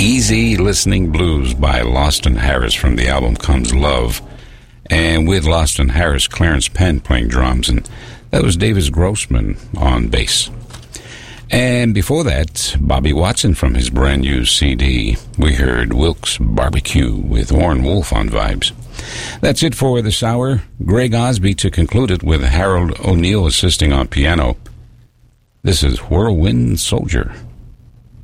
Easy Listening Blues by Loston Harris from the album Comes Love. And with Loston Harris, Clarence Penn playing drums, and that was Davis Grossman on bass. And before that, Bobby Watson from his brand new CD. We heard Wilkes Barbecue with Warren Wolf on vibes. That's it for this hour. Greg Osby to conclude it with Harold O'Neill assisting on piano. This is Whirlwind Soldier.